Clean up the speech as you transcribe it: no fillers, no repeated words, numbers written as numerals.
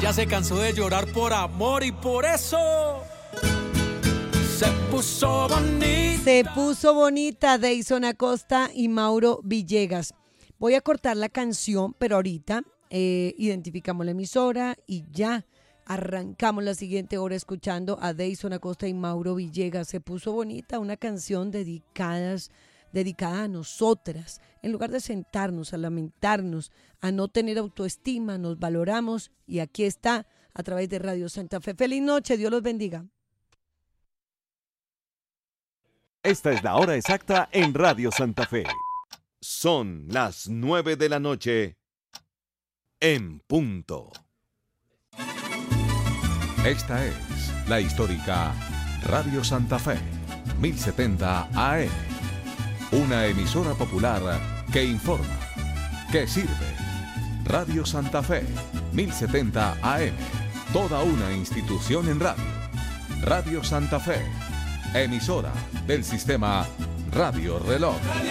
Ella se cansó de llorar por amor y por eso se puso bonita. Se puso bonita Deison Acosta y Mauro Villegas. Voy a cortar la canción, pero ahorita identificamos la emisora y ya arrancamos la siguiente hora escuchando a Deison Acosta y Mauro Villegas. Se puso bonita, una canción dedicada a nosotras. En lugar de sentarnos a lamentarnos, a no tener autoestima, nos valoramos y aquí está a través de Radio Santa Fe. Feliz noche, Dios los bendiga. Esta es la hora exacta en Radio Santa Fe. Son las 9 de la noche en punto. Esta es la histórica Radio Santa Fe, 1070 AM. Una emisora popular que informa, que sirve. Radio Santa Fe, 1070 AM. Toda una institución en radio. Radio Santa Fe, emisora del sistema Radio Reloj.